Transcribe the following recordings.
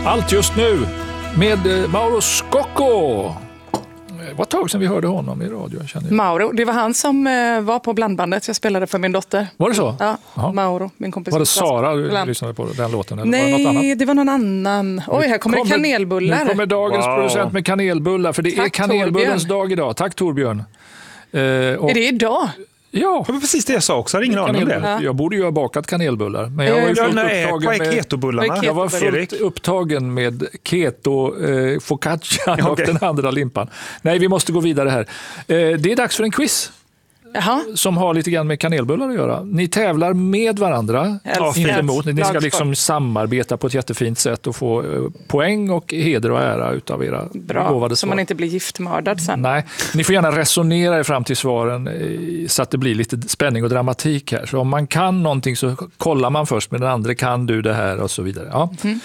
Allt just nu med Mauro Scocco. Det var ett tag sedan vi hörde honom i radio. Mauro, det var han som var på blandbandet. Jag spelade för min dotter. Var det så? Ja, Aha. Mauro, min kompis. Var det Sara du lyssnade på den låten? Eller Nej, var det något annat? Det var någon annan. Oj, här kommer det kanelbullar. Nu kommer dagens producent med kanelbullar. För det är kanelbullens dag idag. Tack Torbjörn. Är det idag? Ja, det var precis det jag sa också. Jag har ingen aning om det. Ja. Jag borde ju ha bakat kanelbullar. Men jag var ju fullt upptagen med ketobullarna. Jag var fullt upptagen med keto, focaccia och den andra limpan. Nej, vi måste gå vidare här. Det är dags för en quiz. Jaha. Som har lite grann med kanelbullar att göra. Ni tävlar med varandra, inte emot. Ni ska liksom samarbeta på ett jättefint sätt och få poäng och heder och ära utav era lovade svar. Så man inte blir giftmördad sen. Nej, ni får gärna resonera er fram till svaren så att det blir lite spänning och dramatik här. Så om man kan någonting så kollar man först med den andra, kan du det här och så vidare. Ja.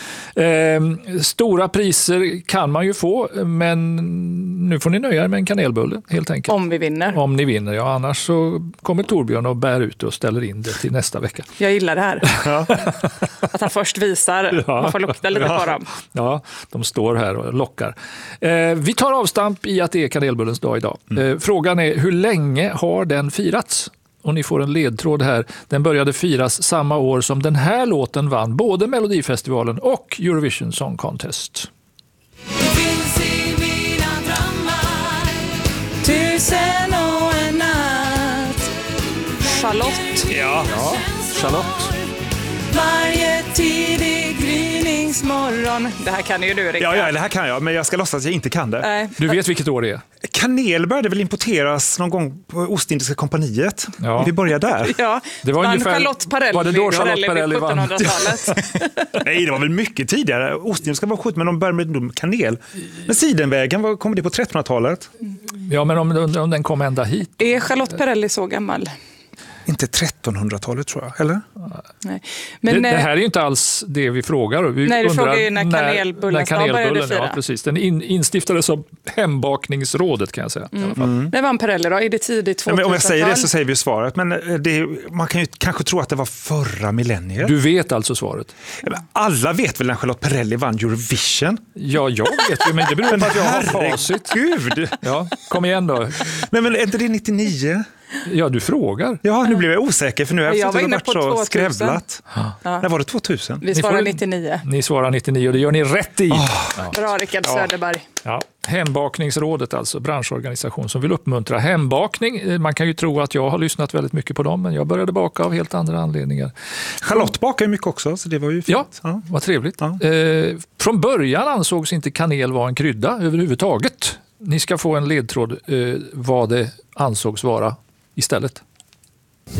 Stora priser kan man ju få, men nu får ni nöja er med en kanelbulle helt enkelt. Om vi vinner. Om ni vinner, ja, annars så kommer Torbjörn och bär ut och ställer in det till nästa vecka. Jag gillar det här. Att han först visar, man får lukta lite på dem. Ja, de står här och lockar. Vi tar avstamp i att det är kanelbullens dag idag. Frågan är, hur länge har den firats? Och ni får en ledtråd här. Den började firas samma år som den här låten vann både Melodifestivalen och Eurovision Song Contest. Charlotte. Ja, Charlotte. Varje tidig gryningsmorgon. Det här kan ju du, Rickard. Ja, det här kan jag, men jag ska låtsas att jag inte kan det. Nej. Du vet vilket år det är? Kanel började väl importeras någon gång på Ostindiska kompaniet. Ja. Vi börjar där. Ja, det var ungefär, Charlotte Perrelli. Var det då Charlotte Perrelli vann? 1700-talet. Nej, det var väl mycket tidigare. Ostindiska var 70, men de började med kanel. Men Sidenvägen, kom det på 1300-talet? Ja, men om den kom ända hit. Är Charlotte Perrelli så gammal? Inte 1300-talet tror jag, eller? Nej. Men, det här är ju inte alls det vi frågar. Vi nej, du frågar ju när kanelbullen började fira. Ja, precis. Den instiftades av hembakningsrådet, kan jag säga. I alla fall. Det var en Perrelli då, är det tidigt 2000-tal? Om jag säger det så säger vi svaret, men man kan ju kanske tro att det var förra millenniet. Du vet alltså svaret? Alla vet väl när Charlotte Perrelli vann Eurovision? Ja, jag vet ju, men det beror på att jag har facit. Gud! Ja, kom igen då. Nej, men är inte det 99? Ja, du frågar. Ja, nu blev jag osäker för nu har jag var inne varit på så 2000. skrävlat. Ja. När var det 2000? Vi svarar 99. Ni svarar 99 och det gör ni rätt i. Bra, Rickard Söderberg. Ja. Hembakningsrådet, alltså branschorganisation som vill uppmuntra hembakning. Man kan ju tro att jag har lyssnat väldigt mycket på dem, men jag började baka av helt andra anledningar. Charlotte bakar ju mycket också, så det var ju fint. Ja, vad trevligt. Ja. Från början ansågs inte kanel vara en krydda överhuvudtaget. Ni ska få en ledtråd vad det ansågs vara istället.